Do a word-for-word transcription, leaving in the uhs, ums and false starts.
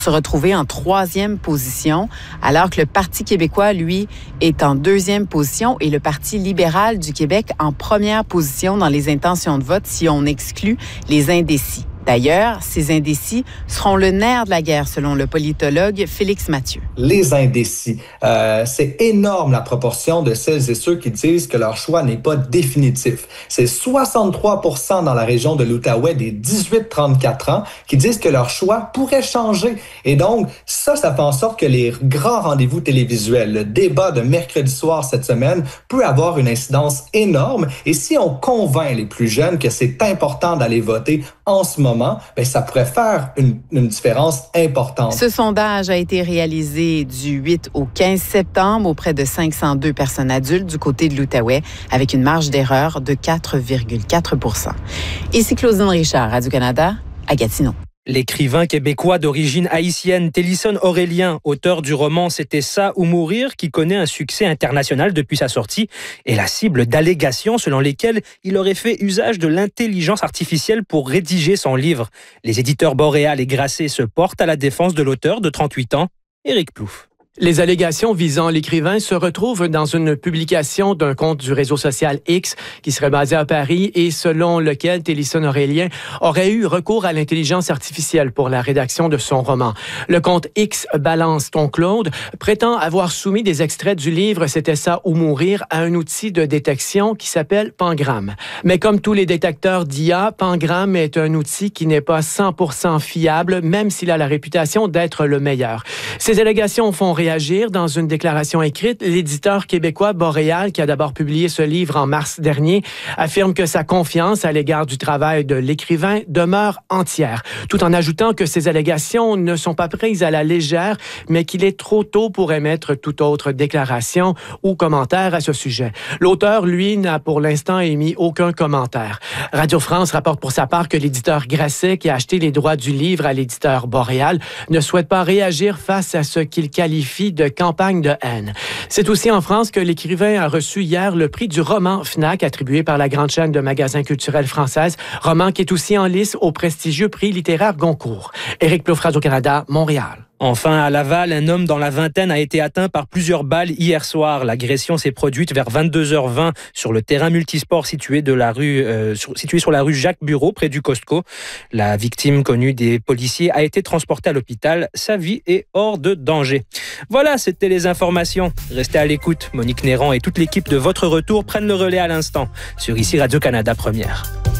se retrouver en troisième position, alors que le Parti québécois, lui, est en deuxième position et le Parti libéral du Québec en première position dans les intentions de vote si on exclut les indécis. D'ailleurs, ces indécis seront le nerf de la guerre, selon le politologue Félix Mathieu. Les indécis, euh, c'est énorme la proportion de celles et ceux qui disent que leur choix n'est pas définitif. C'est soixante-trois pour cent dans la région de l'Outaouais des dix-huit à trente-quatre ans qui disent que leur choix pourrait changer. Et donc, ça, ça fait en sorte que les grands rendez-vous télévisuels, le débat de mercredi soir cette semaine, peut avoir une incidence énorme. Et si on convainc les plus jeunes que c'est important d'aller voter en ce moment, bien, ça pourrait faire une, une différence importante. Ce sondage a été réalisé du huit au quinze septembre auprès de cinq cent deux personnes adultes du côté de l'Outaouais, avec une marge d'erreur de quatre virgule quatre pour cent. Ici Claudine Richard, Radio-Canada, à Gatineau. L'écrivain québécois d'origine haïtienne Télisson Aurélien, auteur du roman C'était ça ou mourir, qui connaît un succès international depuis sa sortie, est la cible d'allégations selon lesquelles il aurait fait usage de l'intelligence artificielle pour rédiger son livre. Les éditeurs Boréal et Grasset se portent à la défense de l'auteur de trente-huit ans, Éric Plouffe. Les allégations visant l'écrivain se retrouvent dans une publication d'un compte du réseau social X qui serait basé à Paris et selon lequel Télisson Aurélien aurait eu recours à l'intelligence artificielle pour la rédaction de son roman. Le compte X Balance ton Claude prétend avoir soumis des extraits du livre C'était ça ou mourir à un outil de détection qui s'appelle Pangram. Mais comme tous les détecteurs d'I A, Pangram est un outil qui n'est pas cent pour cent fiable, même s'il a la réputation d'être le meilleur. Ces allégations font réagir dans une déclaration écrite. L'éditeur québécois Boréal, qui a d'abord publié ce livre en mars dernier, affirme que sa confiance à l'égard du travail de l'écrivain demeure entière, tout en ajoutant que ces allégations ne sont pas prises à la légère, mais qu'il est trop tôt pour émettre toute autre déclaration ou commentaire à ce sujet. L'auteur, lui, n'a pour l'instant émis aucun commentaire. Radio France rapporte pour sa part que l'éditeur Grasset, qui a acheté les droits du livre à l'éditeur Boréal, ne souhaite pas réagir face à ce qu'il qualifie de campagne de haine. C'est aussi en France que l'écrivain a reçu hier le prix du roman Fnac, attribué par la grande chaîne de magasins culturels française, roman qui est aussi en lice au prestigieux prix littéraire Goncourt. Éric Plouffe, Radio-Canada, Montréal. Enfin, à Laval, un homme dans la vingtaine a été atteint par plusieurs balles hier soir. L'agression s'est produite vers vingt-deux heures vingt sur le terrain multisport situé, de la rue, euh, sur, situé sur la rue Jacques Bureau, près du Costco. La victime, connue des policiers, a été transportée à l'hôpital. Sa vie est hors de danger. Voilà, c'était les informations. Restez à l'écoute. Monique Néran et toute l'équipe de Votre Retour prennent le relais à l'instant sur ici Radio-Canada Première.